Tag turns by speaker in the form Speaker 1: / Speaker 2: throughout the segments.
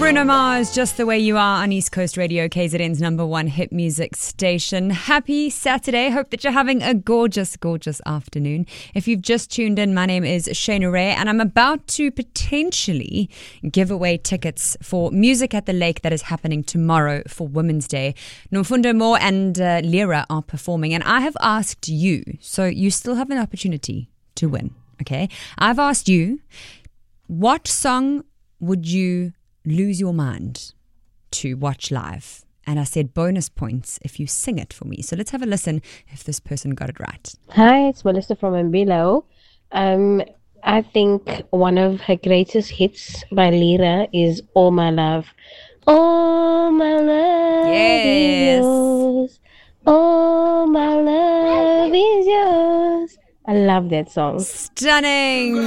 Speaker 1: Bruno Mars, Just the Way You Are on East Coast Radio, KZN's #1 hit music station. Happy Saturday. Hope that you're having a gorgeous, gorgeous afternoon. If you've just tuned in, my name is Shayna Ray, and I'm about to potentially give away tickets for Music at the Lake that is happening tomorrow for Women's Day. Nomfundo Moore and Lira are performing, and I have asked you, so you still have an opportunity to win, okay? I've asked you, what song would you lose your mind to watch live? And I said bonus points if you sing it for me. So let's have a listen if this person got it right.
Speaker 2: Hi, it's Melissa from Mbilo. I think one of her greatest hits by Lira is All My Love. All my love is yours. All my love is yours. I love that song.
Speaker 1: Stunning.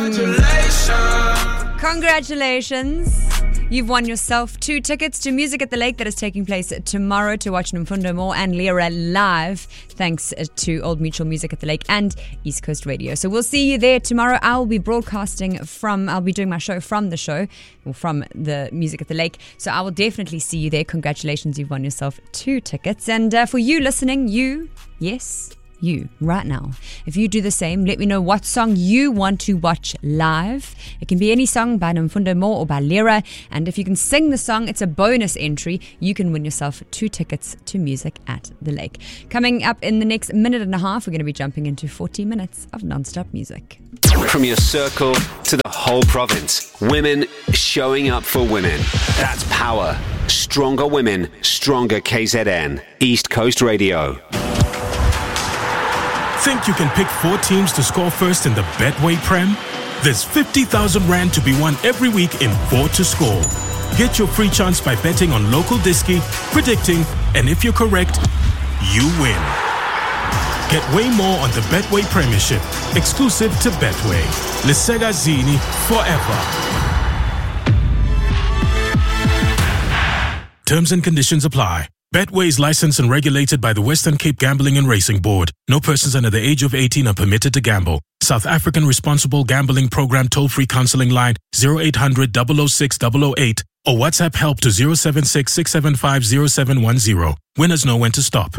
Speaker 1: Congratulations. You've won yourself 2 tickets to Music at the Lake that is taking place tomorrow to watch Nomfundo Moore and Lira live, thanks to Old Mutual Music at the Lake and East Coast Radio. So we'll see you there tomorrow. I'll be I'll be doing my show from the Music at the Lake. So I will definitely see you there. Congratulations, you've won yourself 2 tickets. And for you listening, you right now, if you do the same, let me know what song you want to watch live. It can be any song by Nomfundo Moore or by Lira, and if you can sing the song, it's a bonus entry. You can win yourself 2 tickets to Music at the Lake. Coming up in the next minute and a half, we're going to be jumping into 40 minutes of non-stop music.
Speaker 3: From your circle to the whole province, women showing up for women. That's power. Stronger women, stronger KZN. East Coast Radio.
Speaker 4: Think you can pick 4 teams to score first in the Betway Prem? There's 50,000 Rand to be won every week in 4 to score. Get your free chance by betting on local disky, predicting, and if you're correct, you win. Get way more on the Betway Premiership, exclusive to Betway. Lisega Zini forever. Terms and conditions apply. Betway is licensed and regulated by the Western Cape Gambling and Racing Board. No persons under the age of 18 are permitted to gamble. South African Responsible Gambling Program toll-free counseling line 0800 006 008 or WhatsApp help to 076 675 0710. Winners know when to stop.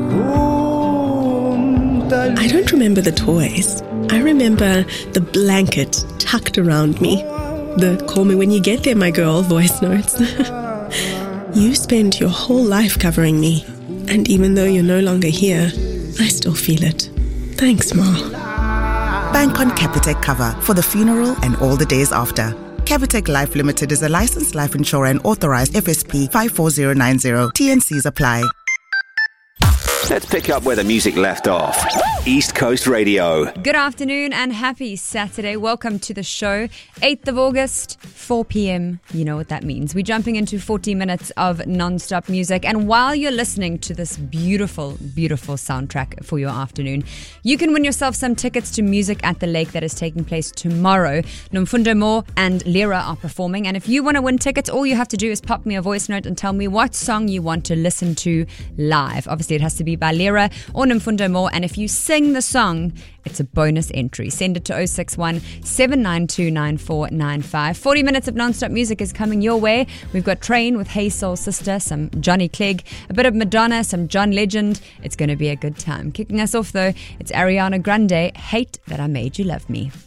Speaker 5: I don't remember the toys. I remember the blanket tucked around me. The "call me when you get there, my girl" voice notes. You spend your whole life covering me, and even though you're no longer here, I still feel it. Thanks, Ma.
Speaker 6: Bank on Capitec cover for the funeral and all the days after. Capitec Life Limited is a licensed life insurer and authorized FSP 54090. TNCs apply.
Speaker 3: Let's pick up where the music left off. East Coast Radio.
Speaker 1: Good afternoon and happy Saturday. Welcome to the show. 8th of August, 4 p.m. You know what that means. We're jumping into 40 minutes of non-stop music. And while you're listening to this beautiful, beautiful soundtrack for your afternoon, you can win yourself some tickets to Music at the Lake that is taking place tomorrow. Nomfundo Moore and Lira are performing. And if you want to win tickets, all you have to do is pop me a voice note and tell me what song you want to listen to live. Obviously, it has to be by Lira or Nomfundo Moore, and if you sing the song, it's a bonus entry. Send it to 061 792 9495. 40 minutes of non-stop music is coming your way. We've got Train with Hey Soul Sister, some Johnny Clegg, a bit of Madonna, some John Legend. It's going to be a good time. Kicking us off though, it's Ariana Grande, Hate That I Made You Love Me.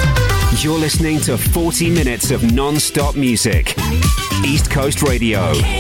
Speaker 3: You're listening to 40 minutes of non-stop music. East Coast Radio.